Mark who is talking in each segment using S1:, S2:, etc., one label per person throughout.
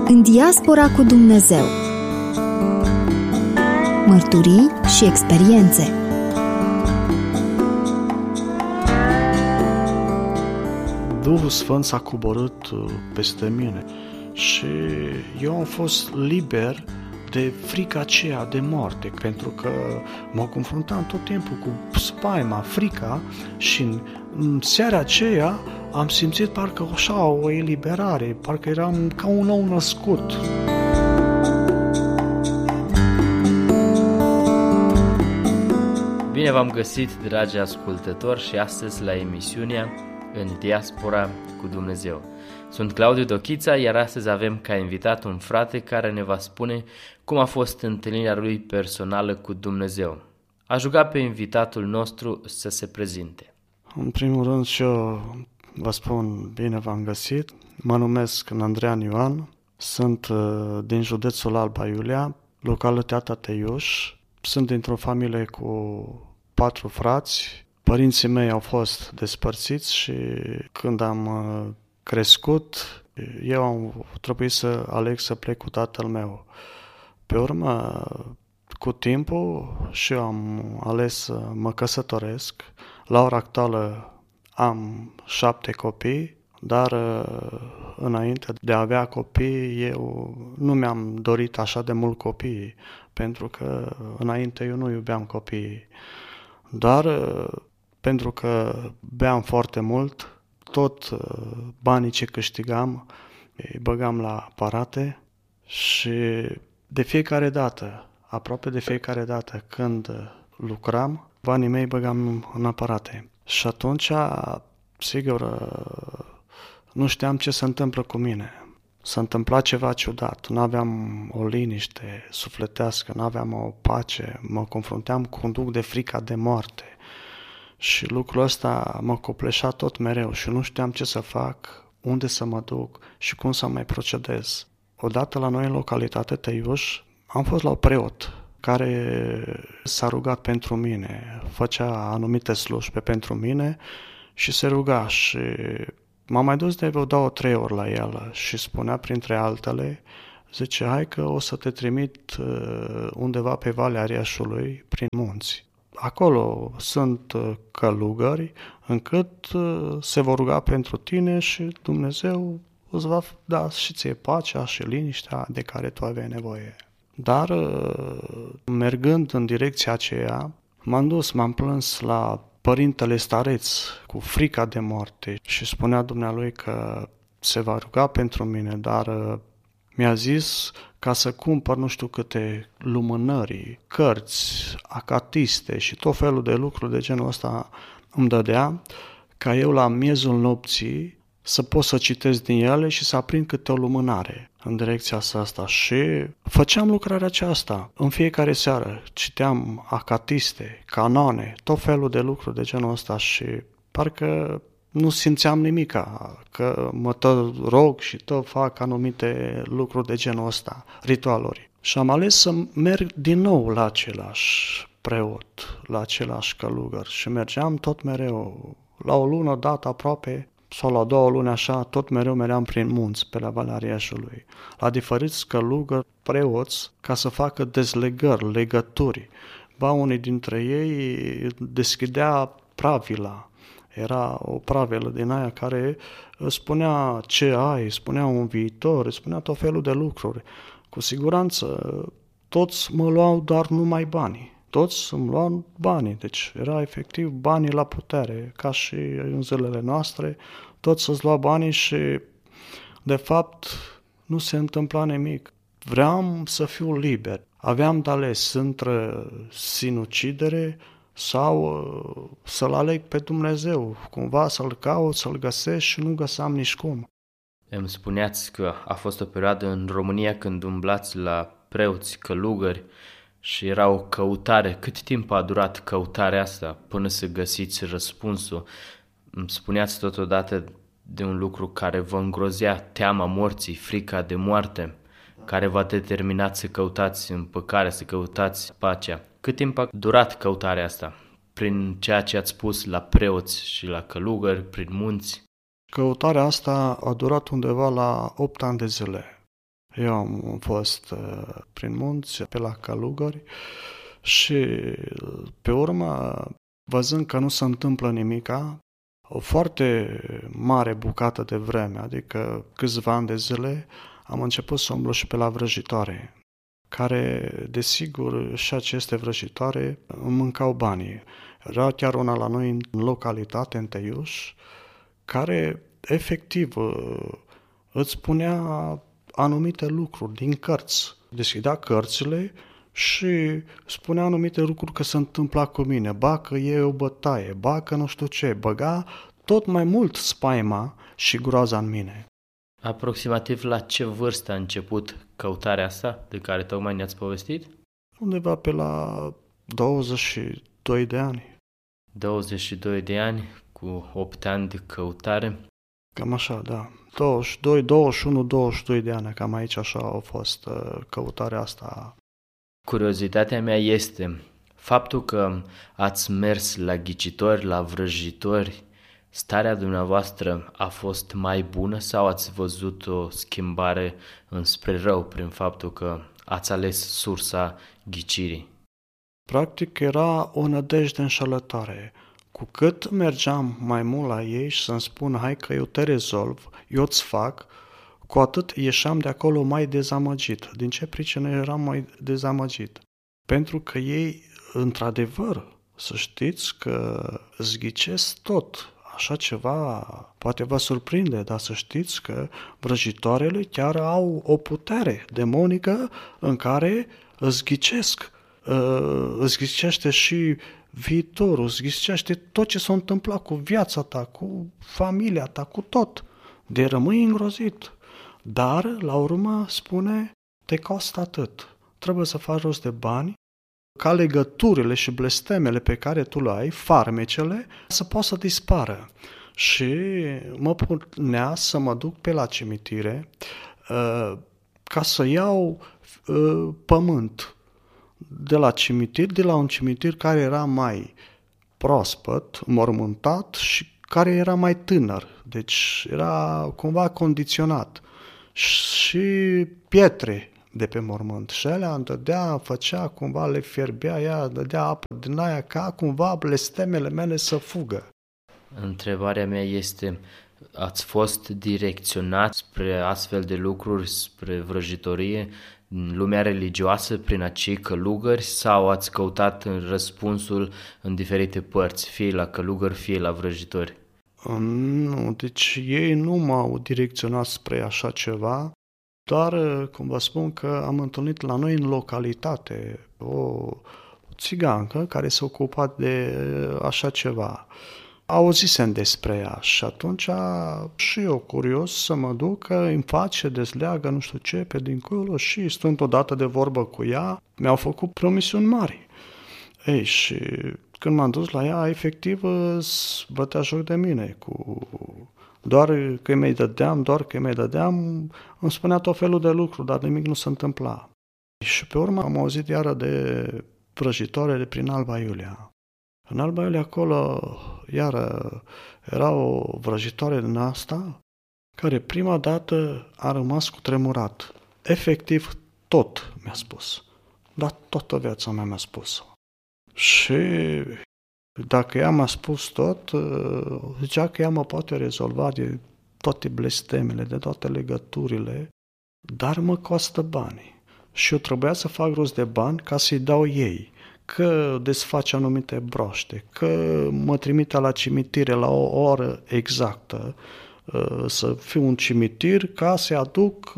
S1: În diaspora cu Dumnezeu. Mărturii și experiențe.
S2: Duhul Sfânt s-a coborât peste mine și eu am fost liber de frica aceea de moarte, pentru că mă confruntam tot timpul cu spaima, frica, și în seara aceea am simțit parcă așa o eliberare, parcă eram ca un nou născut.
S3: Bine v-am găsit, dragi ascultători, și astăzi la emisiunea În diaspora cu Dumnezeu. Sunt Claudiu Dochița, iar astăzi avem ca invitat un frate care ne va spune cum a fost întâlnirea lui personală cu Dumnezeu. Aș ruga pe invitatul nostru să se prezinte.
S2: În primul rând și eu vă spun bine v-am găsit. Mă numesc Andrean Ioan, sunt din județul Alba Iulia, localitatea Teiuș. Sunt dintr-o familie cu 4 frați. Părinții mei au fost despărțiți și când am crescut, eu am trebuit să aleg să plec cu tatăl meu. Pe urmă, cu timpul, și eu am ales să mă căsătoresc. La ora actuală am 7 copii, dar înainte de a avea copii, eu nu mi-am dorit așa de mult copii, pentru că înainte eu nu iubeam copiii. Dar pentru că beam foarte mult, tot banii ce câștigam îi băgam la aparate și de fiecare dată, aproape de fiecare dată când lucram, banii mei băgam în aparate. Și atunci, sigur, nu știam ce se întâmplă cu mine. S-a întâmplat ceva ciudat, nu aveam o liniște sufletească, nu aveam o pace, mă confrunteam cu un duc de frica de moarte. Și lucrul ăsta mă copleșea tot mereu și nu știam ce să fac, unde să mă duc și cum să mai procedez. Odată la noi în localitate Teiuș am fost la un preot care s-a rugat pentru mine, făcea anumite slujbe pentru mine și se ruga și m-am mai dus de vreo 2-3 ori la el și spunea printre altele, zice, hai că o să te trimit undeva pe Valea Riașului prin munți. Acolo sunt călugări încât se vor ruga pentru tine și Dumnezeu îți va da și ție pacea și liniștea de care tu aveai nevoie. Dar mergând în direcția aceea, m-am plâns la părintele stareț cu frica de moarte și spunea dumnealui că se va ruga pentru mine, dar mi-a zis ca să cumpăr nu știu câte lumânări, cărți, acatiste și tot felul de lucruri de genul ăsta îmi dădea, ca eu la miezul nopții să pot să citesc din ele și să aprind câte o lumânare în direcția asta. Și făceam lucrarea aceasta. În fiecare seară citeam acatiste, canoane, tot felul de lucruri de genul ăsta și parcă nu simțeam nimica, că mă tot rog și tot fac anumite lucruri de genul ăsta, ritualuri. Și am ales să merg din nou la același preot, la același călugăr și mergeam tot mereu, la o lună dată aproape, sau la 2 luni așa, tot mereu meream prin munți, pe la Valea Riașului, la diferiți călugări, preoți, ca să facă dezlegări, legături. Ba, unii dintre ei deschidea pravila. Era o pravelă din aia care spunea ce ai, spunea un viitor, spunea tot felul de lucruri. Cu siguranță, toți mă luau doar numai banii. Toți îmi luau banii, deci era efectiv banii la putere, ca și în zilele noastre, toți îți luau banii și, de fapt, nu se întâmpla nimic. Vreau să fiu liber. Aveam de ales între sinucidere sau să-L aleg pe Dumnezeu, cumva să-L caut, să-L găsesc și nu găseam nici cum.
S3: Îmi spuneați că a fost o perioadă în România când umblați la preoți, călugări și era o căutare. Cât timp a durat căutarea asta până să găsiți răspunsul? Îmi spuneați totodată de un lucru care vă îngrozea, teama morții, frica de moarte, care v-a determinat să căutați împăcarea, să căutați pacea. Cât timp a durat căutarea asta? Prin ceea ce ați spus la preoți și la călugări, prin munți?
S2: Căutarea asta a durat undeva la 8 ani de zile. Eu am fost prin munți, pe la călugări și pe urmă, văzând că nu se întâmplă nimica, o foarte mare bucată de vreme, adică câțiva ani de zile, am început să umblu și pe la vrăjitoare, care, desigur, și aceste vrăjitoare îmi mâncau banii. Era chiar una la noi în localitate, în Teiuș, care efectiv îți spunea anumite lucruri din cărți. Deschidea cărțile și spunea anumite lucruri că se întâmpla cu mine, ba că e o bătaie, ba că nu știu ce, băga tot mai mult spaima și groaza în mine.
S3: Aproximativ la ce vârstă a început căutarea asta de care tocmai ne-ați povestit?
S2: Undeva pe la 22 de ani.
S3: 22 de ani, cu 8 ani de căutare.
S2: Cam așa, da. 22, 21, 22 de ani, cam aici așa a fost căutarea asta.
S3: Curiozitatea mea este faptul că ați mers la ghicitori, la vrăjitori, starea dumneavoastră a fost mai bună sau ați văzut o schimbare înspre rău prin faptul că ați ales sursa ghicirii?
S2: Practic era o nădejde înșelătoare. Cu cât mergeam mai mult la ei și să-mi spun, hai că eu te rezolv, eu îți fac, cu atât ieșeam de acolo mai dezamăgit. Din ce pricină eram mai dezamăgit? Pentru că ei, într-adevăr, să știți că îți ghicesc tot. Așa ceva poate vă surprinde, dar să știți că vrăjitoarele chiar au o putere demonică în care îți ghicesc. Îți ghicește și viitorul, îți ghicește tot ce s-a întâmplat cu viața ta, cu familia ta, cu tot. De rămâi îngrozit. Dar, la urmă, spune, te costă atât. Trebuie să faci rost de bani ca legăturile și blestemele pe care tu le ai, farmecele, să poată să dispară. Și mă punea să mă duc pe la cimitire ca să iau pământ de la un cimitir care era mai proaspăt, mormântat și care era mai tânăr. Deci era cumva condiționat. Și pietre de pe mormânt. Și alea îmi dădea, făcea cumva, le fierbea ea, dădea apă din aia ca cumva blestemele mele să fugă.
S3: Întrebarea mea este, ați fost direcționat spre astfel de lucruri, spre vrăjitorie, în lumea religioasă, prin acei călugări, sau ați căutat răspunsul în diferite părți, fie la călugări, fie la vrăjitori?
S2: Nu, deci ei nu m-au direcționat spre așa ceva, doar, cum vă spun, că am întâlnit la noi în localitate o țigancă care s-a ocupat de așa ceva. Auzisem despre ea și atunci și eu curios să mă duc, că îmi face, dezleagă, nu știu ce, pe dincolo și stând odată de vorbă cu ea, mi-au făcut promisiuni mari. Ei, și când m-am dus la ea, efectiv, bătea joc de mine, doar că mi-i dădeam, îmi spunea tot felul de lucruri, dar nimic nu se întâmpla. Și pe urmă am auzit iară de vrăjitoare de prin Alba Iulia. În Alba Iulia acolo, iară, era o vrăjitoare din asta, care prima dată a rămas cutremurat. Efectiv, tot mi-a spus. Dar toată viața mea mi-a spus. Și dacă ea m-a spus tot, zicea că ea mă poate rezolva de toate blestemele, de toate legăturile, dar mă costă bani. Și eu trebuia să fac rost de bani ca să-i dau ei, că desface anumite broaște, că mă trimite la cimitire la o oră exactă, să fiu un cimitir ca să-i aduc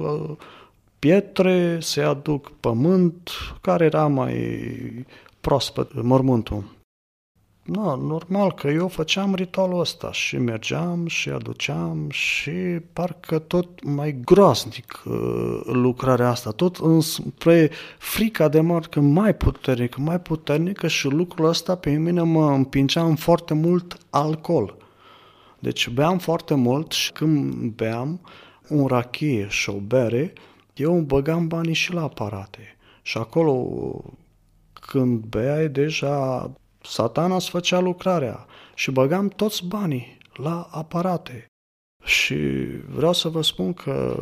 S2: pietre, să-i aduc pământ, care era mai proaspăt, mormântul. No, normal că eu făceam ritualul ăsta și mergeam și aduceam și parcă tot mai groaznic lucrarea asta, tot înspre frica de moarte mai puternică și lucrul ăsta pe mine mă împingea în foarte mult alcool. Deci beam foarte mult și când beam un rachie și o bere, eu îmi băgam banii și la aparate. Și acolo când beai deja Satana îți făcea lucrarea și băgam toți banii la aparate. Și vreau să vă spun că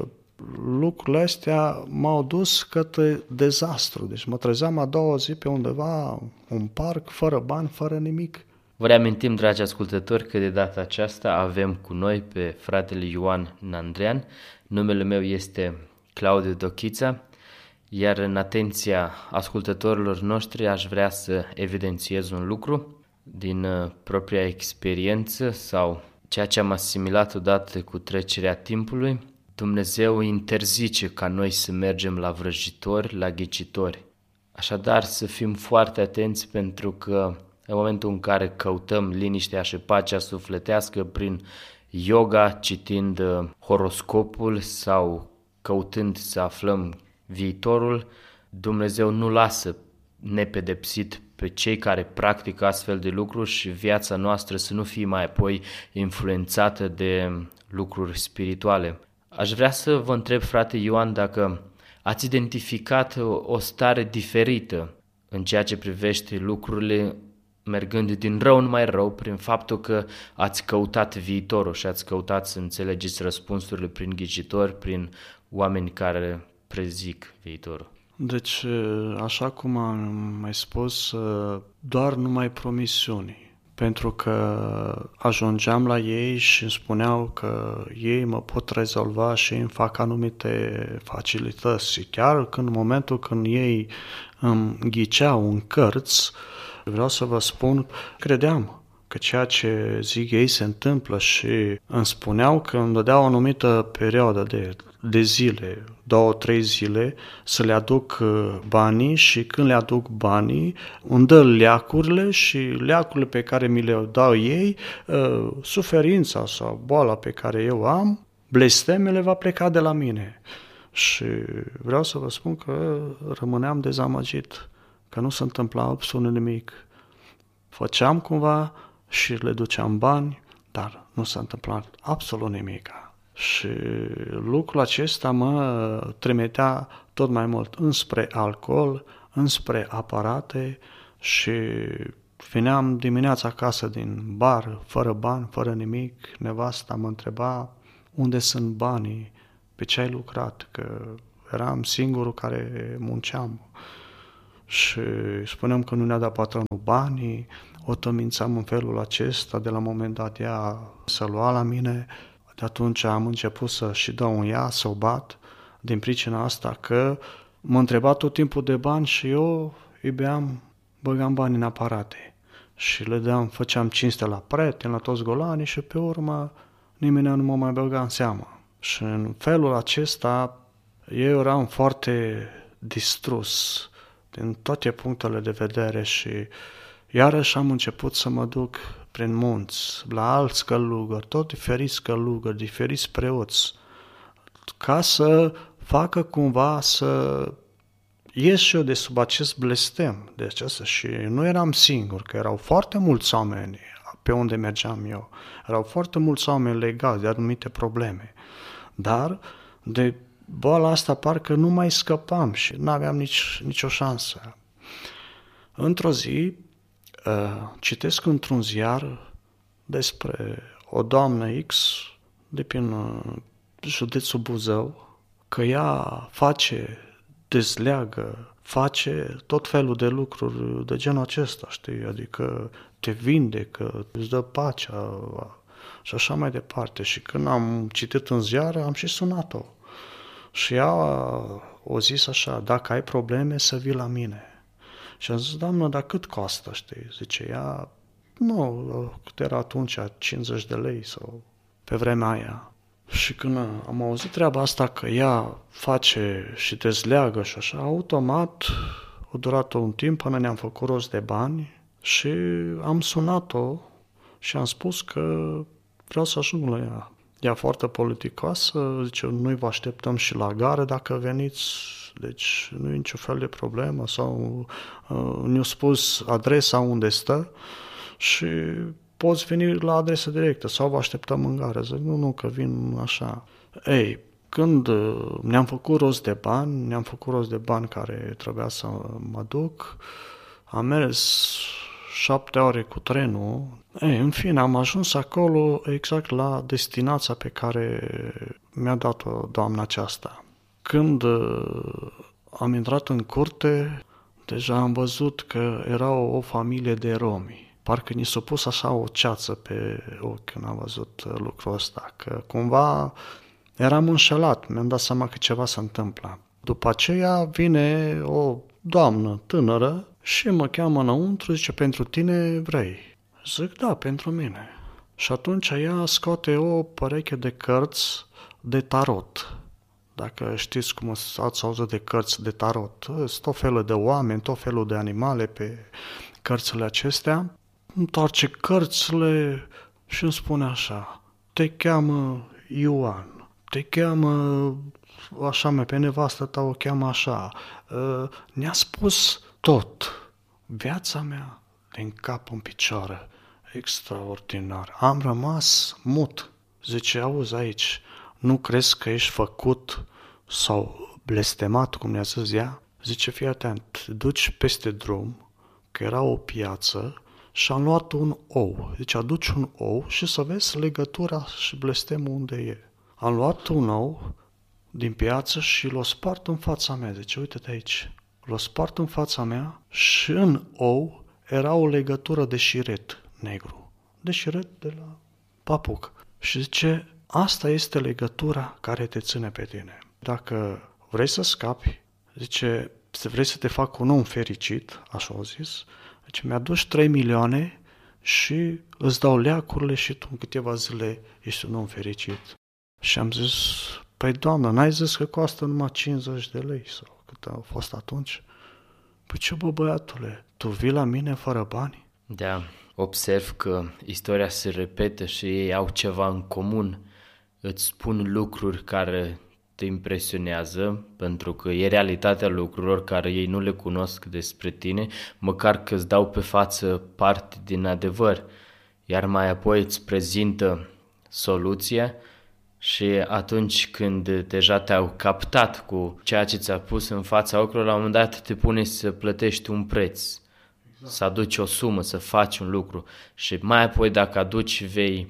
S2: lucrurile astea m-au dus către dezastru. Deci mă trezeam a doua zi pe undeva, un parc, fără bani, fără nimic.
S3: Vă reamintim, dragi ascultători, că de data aceasta avem cu noi pe fratele Ioan Nandrean. Numele meu este Claudiu Dochița, iar în atenția ascultătorilor noștri aș vrea să evidențiez un lucru din propria experiență sau ceea ce am asimilat odată cu trecerea timpului. Dumnezeu interzice ca noi să mergem la vrăjitori, la ghicitori. Așadar, să fim foarte atenți, pentru că în momentul în care căutăm liniștea și pacea sufletească prin yoga, citind horoscopul sau căutând să aflăm viitorul, Dumnezeu nu lasă nepedepsit pe cei care practică astfel de lucruri și viața noastră să nu fie mai apoi influențată de lucruri spirituale. Aș vrea să vă întreb, frate Ioan, dacă ați identificat o stare diferită în ceea ce privește lucrurile mergând din rău în mai rău prin faptul că ați căutat viitorul și ați căutat să înțelegeți răspunsurile prin ghicitori, prin oameni care prezic viitorul.
S2: Deci, așa cum am mai spus, doar numai promisiuni. Pentru că ajungeam la ei și îmi spuneau că ei mă pot rezolva și îmi fac anumite facilități. Și chiar în momentul când ei îmi ghiceau în cărți, vreau să vă spun, credeam că ceea ce zic ei se întâmplă și îmi spuneau că îmi dădeau o anumită perioadă de zile, 2-3 zile, să le aduc banii și când le aduc banii, îmi dă leacurile și leacurile pe care mi le dau ei, suferința sau boala pe care eu am, blestemele va pleca de la mine. Și vreau să vă spun că rămâneam dezamăgit, că nu se întâmpla absolut nimic. Făceam cumva și le duceam bani, dar nu s-a întâmplat absolut nimic. Și lucrul acesta mă trimitea tot mai mult înspre alcool, înspre aparate și veneam dimineața acasă din bar, fără bani, fără nimic. Nevasta mă întreba unde sunt banii, pe ce ai lucrat, că eram singurul care munceam. Și spuneam că nu ne-a dat patronul banii, o tămințam în felul acesta, de la moment dat ea să lua la mine. De atunci am început să și dau în ea, să o bat, din pricina asta că mă întreba tot timpul de bani și eu îi băgam bani în aparate. Și le dădeam, făceam cinste la prieteni, la toți golanii și pe urmă nimeni nu mă mai băga în seamă. Și în felul acesta eu eram foarte distrus din toate punctele de vedere și iarăși am început să mă duc prin munți, la alți călugări, tot diferiți călugări, diferiți preoți, ca să facă cumva să ies și eu de sub acest blestem. De acesta. Și nu eram singur, că erau foarte mulți oameni pe unde mergeam eu. Erau foarte mulți oameni legați de anumite probleme. Dar de boala asta parcă nu mai scăpam și nu aveam nicio șansă. Într-o zi citesc într-un ziar despre o doamnă X de prin județul Buzău, că ea dezleagă, face tot felul de lucruri de genul acesta, știi? Adică te vindecă, îți dă pacea și așa mai departe. Și când am citit în ziar, am și sunat-o. Și ea o zis așa, dacă ai probleme, să vii la mine. Și am zis, doamnă, dar cât costă, știi? Zice ea, nu, cât era atunci, 50 de lei sau pe vremea aia. Și când am auzit treaba asta, că ea face și dezleagă și așa, automat a durat un timp până ne-am făcut rost de bani și am sunat-o și am spus că vreau să ajung la ea. Ea foarte politicoasă, zice, noi vă așteptăm și la gară dacă veniți, deci nu e nicio fel de problemă. Sau ne-a spus adresa unde stă și poți veni la adresă directă sau vă așteptăm în gară. Zic, nu, că vin așa. Ei, când ne-am făcut rost de bani care trebuia să mă duc, am mers 7 ore cu trenul. Ei, în fine, am ajuns acolo exact la destinația pe care mi-a dat-o doamna aceasta. Când am intrat în curte, deja am văzut că era o familie de romi. Parcă ni s-a pus așa o ceață pe ochi când am văzut lucrul ăsta, că cumva eram înșelat, mi-am dat seama că ceva se întâmplă. După aceea vine o doamnă tânără și mă cheamă înăuntru, zice, pentru tine vrei? Zic, da, pentru mine. Și atunci ea scoate o pereche de cărți de tarot. Dacă știți cum ați auzit de cărți de tarot, sunt tot felul de oameni, tot felul de animale pe cărțile acestea. Întoarce cărțile și îmi spune așa, te cheamă Ioan, te cheamă așa, pe nevastă ta o cheamă așa. Ne-a spus tot, viața mea din cap în picioare, extraordinar. Am rămas mut. Zice, auzi aici, nu crezi că ești făcut sau blestemat, cum ne-a zis ea? Zice, fii atent, te duci peste drum, că era o piață, și am luat un ou. Zice, aduci un ou și să vezi legătura și blestemul unde e. Am luat un ou din piață și l-o spart în fața mea. Zice, uite-te aici. L-o spart în fața mea și în ou era o legătură de șiret negru. De șiret de la papuc. Și zice, asta este legătura care te ține pe tine. Dacă vrei să scapi, zice, vrei să te fac un om fericit, așa au zis, zice, mi-aduci 3 milioane și îți dau leacurile și tu în câteva zile ești un om fericit. Și am zis, păi doamnă, n-ai zis că costă numai 50 de lei sau cât a fost atunci? Păi ce bă, băiatule, tu vii la mine fără bani?
S3: Da, observ că istoria se repetă și ei au ceva în comun. Îți spun lucruri care te impresionează, pentru că e realitatea lucrurilor care ei nu le cunosc despre tine, măcar că îți dau pe față parte din adevăr, iar mai apoi îți prezintă soluția și atunci când deja te-au captat cu ceea ce ți-a pus în fața ochilor, la un moment dat te pune să plătești un preț, să aduci o sumă, să faci un lucru și mai apoi dacă aduci vei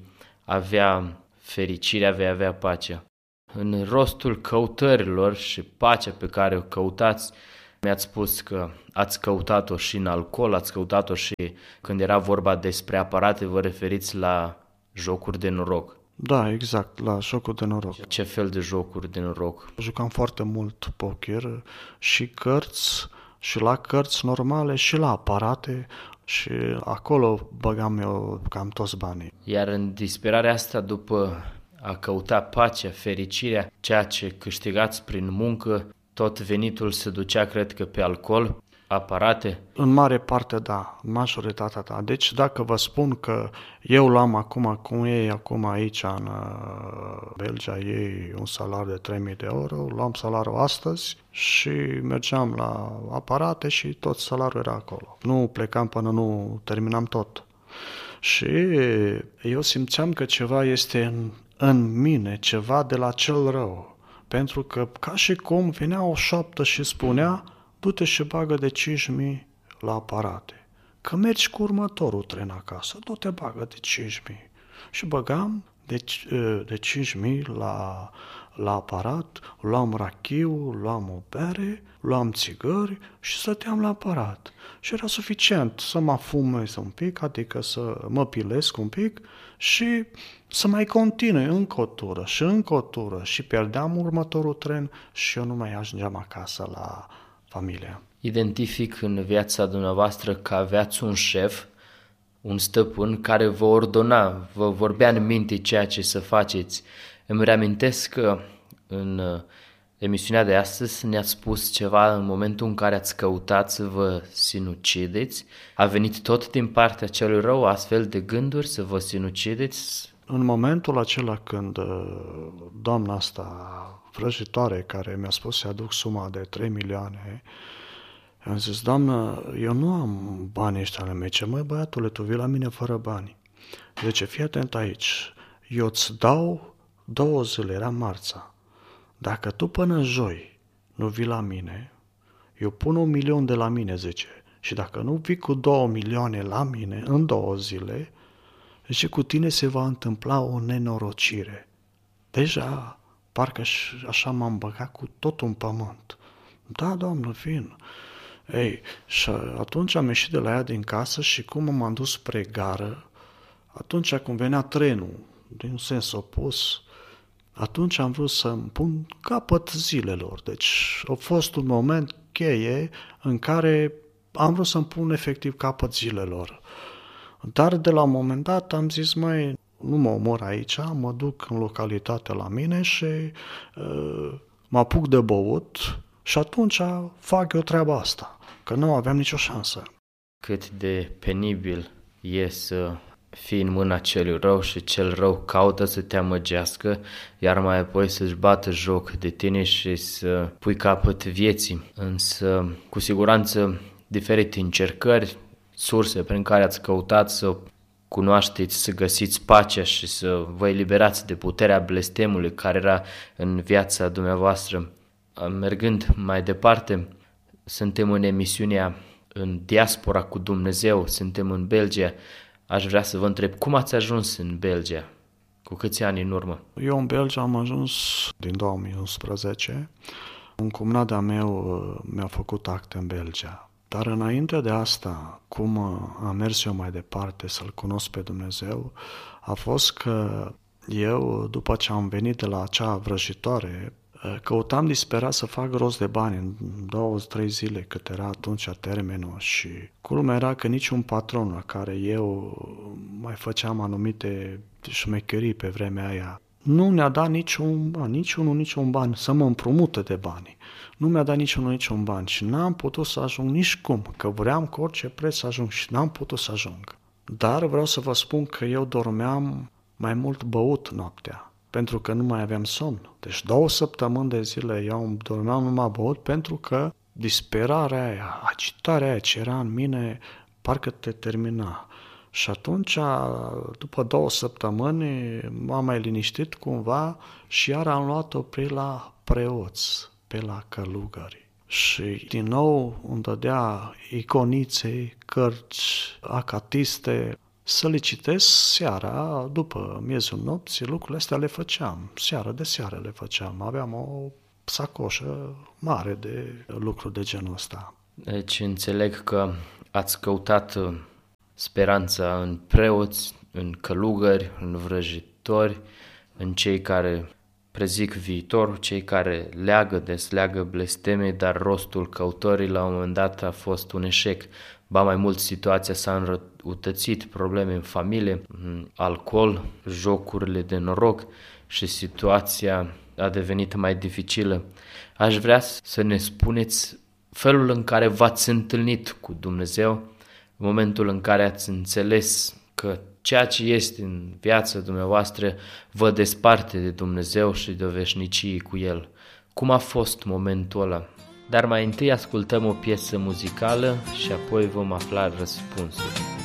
S3: avea fericirea, vei avea pacea. În rostul căutărilor și pacea pe care o căutați, mi-ați spus că ați căutat-o și în alcool, ați căutat-o și când era vorba despre aparate, vă referiți la jocuri de noroc.
S2: Da, exact, la jocuri de noroc.
S3: Ce fel de jocuri de noroc?
S2: Jucam foarte mult poker și cărți, și la cărți normale, și la aparate, și acolo băgam eu cam toți banii.
S3: Iar în disperarea asta, după a căuta pacea, fericirea, ceea ce câștigați prin muncă, tot venitul se ducea, cred că, pe alcool, aparate?
S2: În mare parte, da, majoritatea, da. Deci, dacă vă spun că eu l-am acum, cum ei acum aici în Belgia, ei un salariu de 3.000 de euro, luam salariul astăzi și mergeam la aparate și tot salariul era acolo. Nu plecam până nu terminam tot. Și eu simțeam că ceva este în mine, ceva de la cel rău. Pentru că, ca și cum venea o șoaptă și spunea, du-te și bagă de 5.000 la aparate. Că mergi cu următorul tren acasă, du-te bagă de 5.000. Și băgam de 5.000 la aparat, luam rachiu, luam o bere, luam țigări și stăteam la aparat. Și era suficient să mă fumez un pic, adică să mă pilesc un pic și să mai continui încă o tură și pierdeam următorul tren și eu nu mai ajungeam acasă la familie.
S3: Identific în viața dumneavoastră că aveați un șef, un stăpân care vă ordona, vă vorbea în minte ceea ce să faceți. Îmi reamintesc că în emisiunea de astăzi ne-ați spus ceva în momentul în care ați căutat să vă sinucideți. A venit tot din partea celui rău astfel de gânduri să vă sinucideți?
S2: În momentul acela când doamna asta vrăjitoare care mi-a spus să aduc suma de 3 milioane, am zis, doamnă, eu nu am banii ăștia ale mei. Ce măi, băiatule, tu vii la mine fără bani. Zice, fii atent aici, eu îți dau 2 zile, era marța. Dacă tu până joi nu vii la mine, eu pun 1 milion de la mine, zice. Și dacă nu vii cu 2 milioane la mine în 2 zile, zice, cu tine se va întâmpla o nenorocire. Deja parcă așa m-am băgat cu totul în pământ. Da, Doamnă, vin. Ei, și atunci am ieșit de la ea din casă și cum m-am dus spre gară, atunci când venea trenul, din sens opus, atunci am vrut să-mi pun capăt zilelor. Deci a fost un moment cheie în care am vrut să-mi pun efectiv capăt zilelor. Dar de la un moment dat am zis, măi, nu mă omor aici, mă duc în localitate la mine și mă apuc de băut și atunci fac eu treaba asta, că nu aveam nicio șansă.
S3: Cât de penibil e să fii în mâna celui rău și cel rău caută să te amăgească, iar mai apoi să-și bată joc de tine și să pui capăt vieții. Însă, cu siguranță, diferite încercări, surse prin care ați căutat să cunoașteți, să găsiți pacea și să vă eliberați de puterea blestemului care era în viața dumneavoastră. Mergând mai departe, suntem în emisiunea În diaspora cu Dumnezeu, suntem în Belgia. Aș vrea să vă întreb, cum ați ajuns în Belgia? Cu câți ani în urmă?
S2: Eu în Belgia am ajuns din 2011. Un cumnat de-a meu mi-a făcut acte în Belgia. Dar înainte de asta, cum am mers eu mai departe să-L cunosc pe Dumnezeu, a fost că eu, după ce am venit de la acea vrăjitoare, căutam disperat să fac rost de bani în 2-3 zile, cât era atunci termenul, și culmea era că niciun patron la care eu mai făceam anumite șmecherii pe vremea aia nu ne-a dat niciun ban să mă împrumute de bani. Nu mi-a dat niciun ban și n-am putut să ajung nici cum, că vreau cu orice preț să ajung și n-am putut să ajung. Dar vreau să vă spun că eu dormeam mai mult băut noaptea, pentru că nu mai aveam somn. Deci 2 săptămâni de zile eu dormeam numai băut pentru că disperarea aia, agitarea aia ce era în mine, parcă te termina. Și atunci, după 2 săptămâni, m-am mai liniștit cumva și iar am luat-o pe la preoți, pe la călugări. Și din nou îmi dădea iconițe, cărți, acatiste, să le citesc seara, după miezul nopții, lucrurile astea le făceam. Seară de seară le făceam. Aveam o sacoșă mare de lucruri de genul ăsta.
S3: Deci înțeleg că ați căutat speranța în preoți, în călugări, în vrăjitori, în cei care prezic viitorul, cei care desleagă blesteme, dar rostul căutării la un moment dat a fost un eșec. Ba mai mult, situația s-a înrăutățit, probleme în familie, alcool, jocurile de noroc și situația a devenit mai dificilă. Aș vrea să ne spuneți felul în care v-ați întâlnit cu Dumnezeu, momentul în care ați înțeles că ceea ce este în viața dumneavoastră vă desparte de Dumnezeu și de o veșnicie cu El. Cum a fost momentul ăla? Dar mai întâi ascultăm o piesă muzicală și apoi vom afla răspunsul.